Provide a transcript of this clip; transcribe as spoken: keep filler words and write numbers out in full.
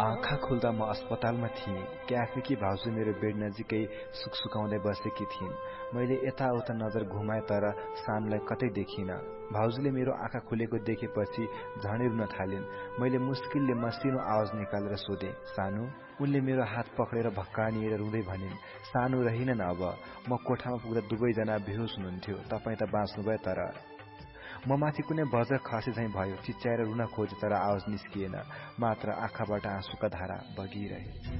आँखा खुल्दा म अस्पतालमा थिएँ। क्याफेकी भाउजू मेरो बेड नजिकै सुकसुकाउँदै बसेकी थिइन्। मैले यताउता नजर घुमाए तर सानुलाई कतै देखिन। भाउजूले मेरो आँखा खुलेको देखेपछि झनै रुन थालिन्। मैले मुस्किलले मसिनो आवाज निकालेर सोधे, सानु? उनले मेरो हात पक्रेर भक्कानिएर रुँदै भनिन्, सानु रहिनन् अब। म कोठामा पुग्दा दुवैजना बेहोस हुनुहुन्थ्यो। तपाईँ त बाँच्नुभयो तर। म माथि कुनै बज्र खसे झैं भयो। चिच्याएर रुन खोजे तर आवाज निस्किएन, मात्र आँखाबाट आँसुका धारा बगिरहे।